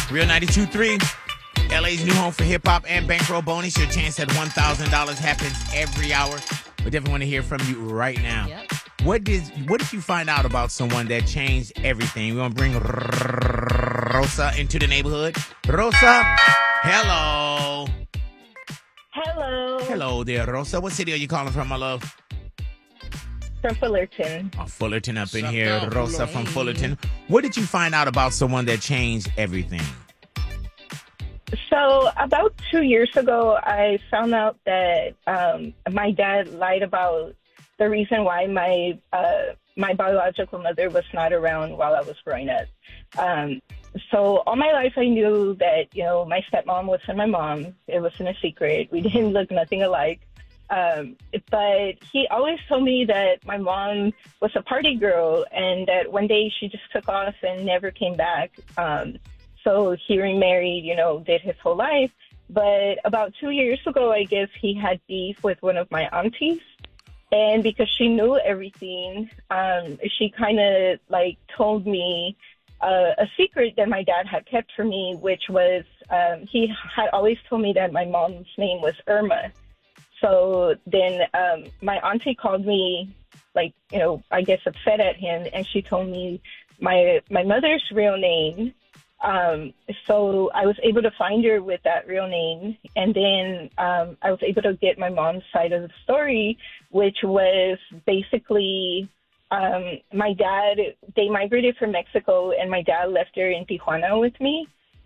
Real 92.3, LA's new home for hip hop and bankroll bonus. Your chance at $1,000 happens every hour. We definitely want to hear from you right now. Yep. What did you find out about someone that changed everything? We want to bring Rosa into the neighborhood. Rosa, hello. Hello. Hello there, Rosa. What city are you calling from, my love? From Fullerton. Oh, Fullerton up in Sup, here. dog? Rosa from Fullerton. What did you find out about someone that changed everything? So about 2 years ago, I found out that my dad lied about the reason why my biological mother was not around while I was growing up. So all my life I knew that, my stepmom wasn't my mom. It wasn't a secret. We didn't look nothing alike. But he always told me that my mom was a party girl and that one day she just took off and never came back. So he remarried, did his whole life. But about 2 years ago, I guess he had beef with one of my aunties. And because she knew everything, she kind of told me a secret that my dad had kept from me, which was he had always told me that my mom's name was Irma. So then my auntie called me, I guess upset at him, and she told me my mother's real name. So I was able to find her with that real name. And then I was able to get my mom's side of the story, which was basically my dad, they migrated from Mexico, and my dad left her in Tijuana with me.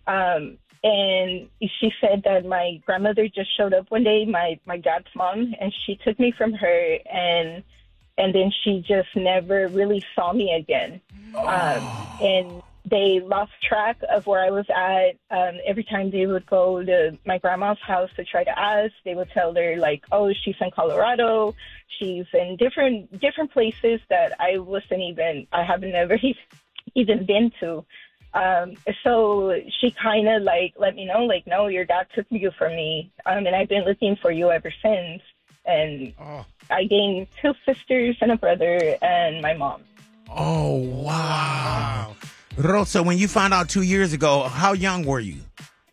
And she said that my grandmother just showed up one day, my dad's mom, and she took me from her, and then she just never really saw me again. And they lost track of where I was at. Every time they would go to my grandma's house to try to ask, they would tell her, she's in Colorado. She's in different places that I haven't never even been to. So she kind of let me know, no, your dad took you from me. And I've been looking for you ever since. And I gained 2 sisters and a brother and my mom. Oh, wow. Rosa, when you found out 2 years ago, how young were you?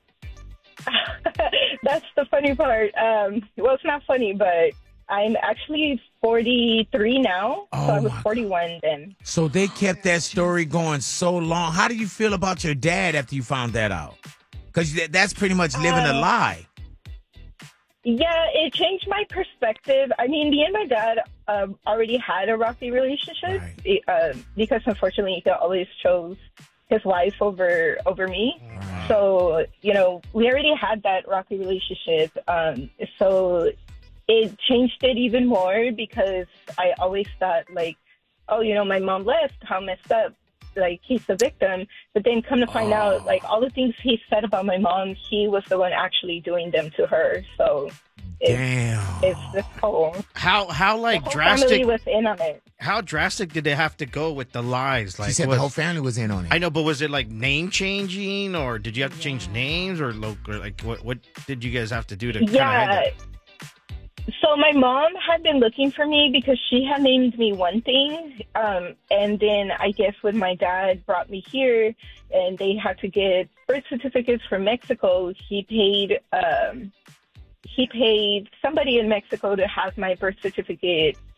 That's the funny part. Well, it's not funny, but I'm actually 43 now, so I was 41 then. So they kept that story going so long. How do you feel about your dad after you found that out? Because that's pretty much living a lie. Yeah, it changed my perspective. I mean, me and my dad already had a rocky relationship because, unfortunately, he always chose his wife over me. Right. So, we already had that rocky relationship. So it changed it even more because I always thought, my mom left, how messed up. He's the victim. But then come to find out, all the things he said about my mom, he was the one actually doing them to her. So it's this whole... How the whole drastic... family was in on it. How drastic did they have to go with the lies? She said the whole family was in on it. I know, but was it name changing, or did you have to change names, or what did you guys have to do to kind of hide that? So my mom had been looking for me because she had named me one thing, and then I guess when my dad brought me here and they had to get birth certificates from Mexico, he paid somebody in Mexico to have my birth certificate